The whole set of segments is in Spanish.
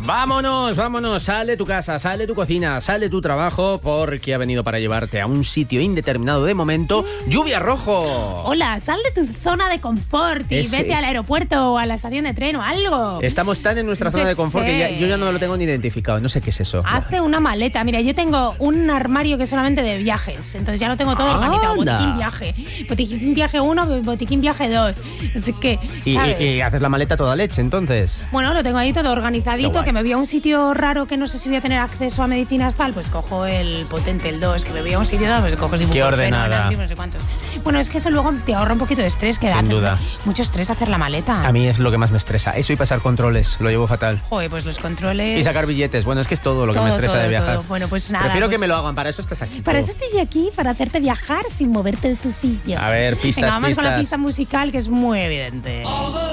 Vámonos, sal de tu casa, sal de tu cocina, sal de tu trabajo, porque ha venido para llevarte a un sitio indeterminado de momento, Lluvia Rojo. Hola, sal de tu zona de confort y vete al aeropuerto o a la estación de tren o algo. Estamos tan en nuestra zona de confort que yo ya no lo tengo ni identificado, no sé qué es eso. Hace una maleta, mira, yo tengo un armario que es solamente de viajes, entonces ya lo tengo todo organizado, botiquín viaje 1, botiquín viaje 2, así que, ¿Y haces la maleta toda leche, entonces? Bueno, lo tengo ahí todo organizadito, que me voy a un sitio raro que no sé si voy a tener acceso a medicinas tal, pues cojo el potente, el 2, que me voy a un sitio dado, pues cojo Qué ordenada. No sé cuántos. Bueno, es que eso luego te ahorra un poquito de estrés, que sin duda. Mucho estrés hacer la maleta. A mí es lo que más me estresa, eso y pasar controles, lo llevo fatal. Joder, pues los controles... Y sacar billetes, bueno, es que es todo lo que me estresa de viajar. Todo. Bueno, pues nada. Prefiero que me lo hagan, para eso estás aquí. Para eso estoy yo aquí, para hacerte viajar sin moverte de tu silla. A ver, pistas, Venga, vamos con la pista musical, que es muy evidente.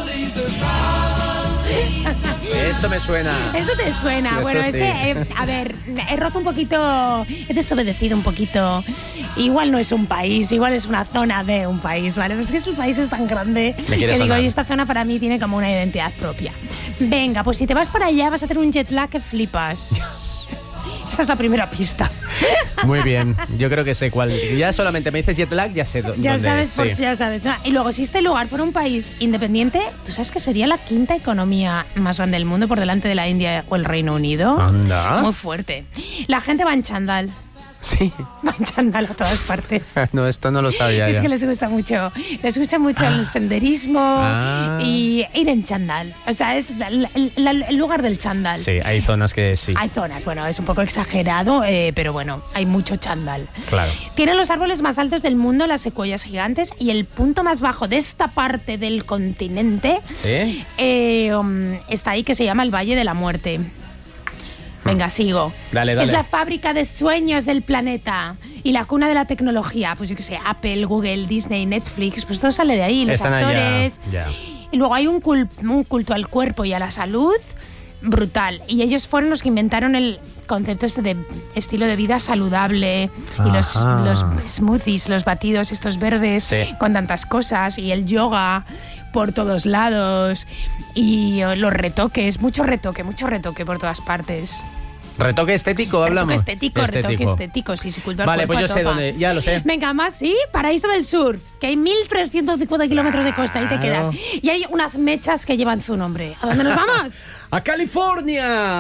Esto me suena. Esto te suena. Esto bueno, sí. Es que, a ver, he roto un poquito, he desobedecido un poquito. Igual no es un país, igual es una zona de un país, ¿vale? Pero es que su país es tan grande que digo, y esta zona para mí tiene como una identidad propia. Venga, pues si te vas para allá vas a hacer un jet lag que flipas. Esta es la primera pista. Muy bien, yo creo que sé cuál. Ya solamente me dices jet lag, ya sé dónde ya sabes, es. Sí. Ya sabes. Y luego, si este lugar fuera un país independiente, ¿tú sabes que sería la quinta economía más grande del mundo por delante de la India o el Reino Unido? Anda. Muy fuerte. La gente va en chándal. Sí. Va en chándal a todas partes. No, esto no lo sabía. Es ya. que les gusta mucho el senderismo y ir en chándal. O sea, es el lugar del chándal. Sí, hay zonas que sí. Hay zonas, bueno, es un poco exagerado, pero bueno, hay mucho chándal. Claro. Tienen los árboles más altos del mundo, las secuoyas gigantes, y el punto más bajo de esta parte del continente está ahí, que se llama el Valle de la Muerte. Venga, sigo. Dale. Es la fábrica de sueños del planeta y la cuna de la tecnología. Pues yo qué sé, Apple, Google, Disney, Netflix, pues todo sale de ahí, los están actores. allá. Ya. Y luego hay un culto al cuerpo y a la salud brutal. Y ellos fueron los que inventaron el concepto este de estilo de vida saludable y los smoothies, los batidos estos verdes con tantas cosas, y el yoga por todos lados, y los retoques, mucho retoque por todas partes. ¿Retoque estético hablamos? Retoque estético, sí, culto al Vale, cuerpo. pues yo sé dónde, ya lo sé. Venga, más, sí, Paraíso del Surf, que hay 1.350 kilómetros de costa, ahí te quedas. Y hay unas mechas que llevan su nombre. ¿A dónde nos vamos? ¡A California!